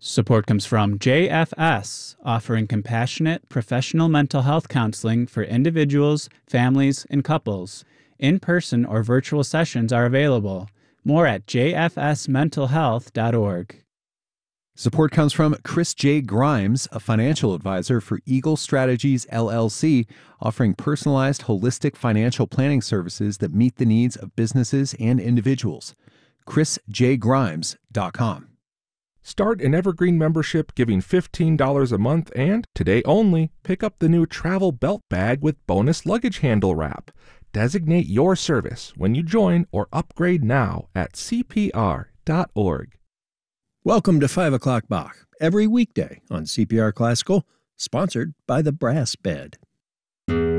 Support comes from JFS, offering compassionate, professional mental health counseling for individuals, families, and couples. In-person or virtual sessions are available. More at jfsmentalhealth.org. Support comes from Chris J. Grimes, a financial advisor for Eagle Strategies, LLC, offering personalized, holistic financial planning services that meet the needs of businesses and individuals. ChrisJGrimes.com. Start an Evergreen membership giving $15 a month and, today only, pick up the new travel belt bag with bonus luggage handle wrap. Designate your service when you join or upgrade now at CPR.org. Welcome to 5 O'Clock Bach, every weekday on CPR Classical, sponsored by the Brass Bed.